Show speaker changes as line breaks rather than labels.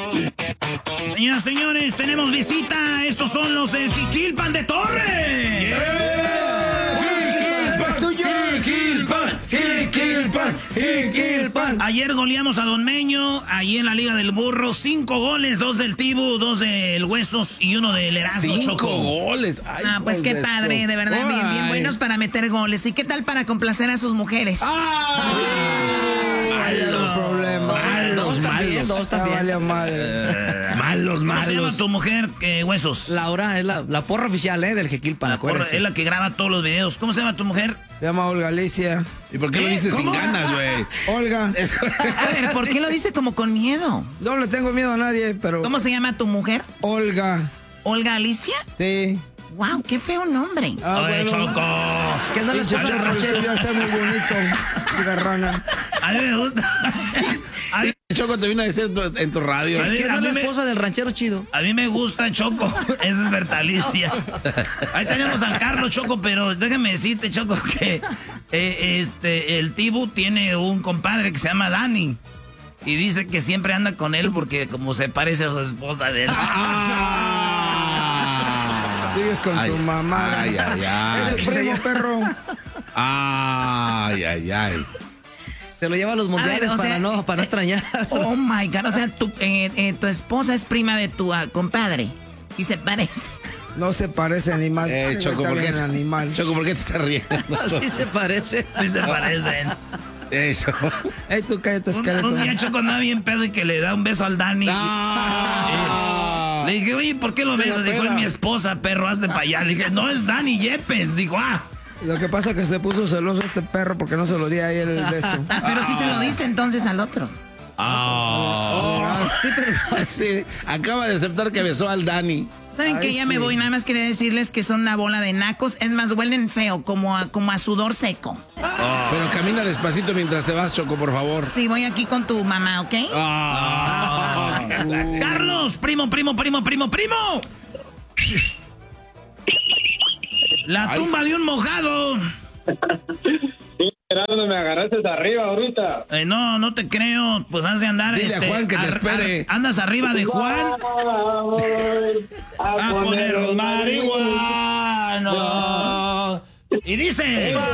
Señoras, señores, tenemos visita. Estos son los del Jiquilpan de Torre. Ayer goleamos a Don Meño, allí en la Liga del Burro. 5 goles, 2 del Tibu, 2 del Huesos y 1 del Erasmo.
5
Choco.
goles. Ay,
pues qué padre, de verdad, bien buenos para meter goles. ¿Y qué tal para complacer a sus mujeres?
Malos problemas. Malos también. Malos.
¿Cómo se llama tu mujer, Huesos?
Laura es la porra oficial, del Jequilpan.
Es la que graba todos los videos. ¿Cómo se llama tu mujer?
Se llama Olga Alicia.
¿Y por qué lo dices sin ganas, güey?
Olga.
A ver, ¿por qué lo dice como con miedo?
No le tengo miedo a nadie, pero...
¿Cómo se llama tu mujer?
Olga.
¿Olga Alicia?
Sí.
Wow, qué feo nombre.
Oye, Choco.
¿Qué no les pasa al ranchero?
Ya está muy bonito. Garrana.
A mí me gusta.
Choco te vino a decir en tu radio.
¿Qué no es la esposa del ranchero chido?
A mí me gusta, Choco. Esa es Bertalicia. Ahí tenemos al Carlos, Choco, pero déjame decirte, Choco, que el Tibu tiene un compadre que se llama Dani. Y dice que siempre anda con él porque como se parece a su esposa de él.
Sigues con tu mamá.
Ay.
Es el primo, perro.
Ay.
Se lo lleva a los mundiales para no extrañar.
Oh my God, o sea, tu esposa es prima de tu compadre y se parece.
No se parece ni más.
Choco, ¿por qué?
Animal.
Choco, ¿por qué te estás riendo?
Sí se parece.
Sí se parecen.
Eso.
Ey, tú cállate,
Un día Choco andaba bien pedo y que le da un beso al Dani. Le dije, oye, ¿por qué lo besas? Dijo, es mi esposa, perro, hazte para allá. Le dije, no, es Dani Yepes. Dijo,
Lo que pasa es que se puso celoso este perro porque no se lo di a él el beso.
Pero sí se lo diste entonces al otro.
Sí, acaba de aceptar que besó al Dani.
¿Saben qué? Ya me voy. Nada más quería decirles que son una bola de nacos. Es más, huelen feo, como a sudor seco.
Pero camina despacito mientras te vas, Choco, por favor.
Sí, voy aquí con tu mamá, ¿ok?
Carlos, primo. La tumba de un mojado.
¿Dónde me agarraste arriba ahorita?
No te creo. Pues has de andar.
Dile a Juan que te espere.
Andas arriba de Juan. A poner los marihuanos. Y dice...